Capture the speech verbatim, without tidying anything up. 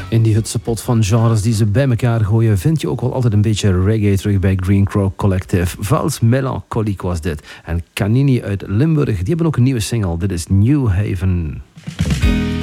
In die hutsepot van genres die ze bij elkaar gooien, vind je ook wel altijd een beetje reggae terug bij Green Crow Collective. Vals Melancholique was dit. En Canini uit Limburg, die hebben ook een nieuwe single. Dit is New Haven.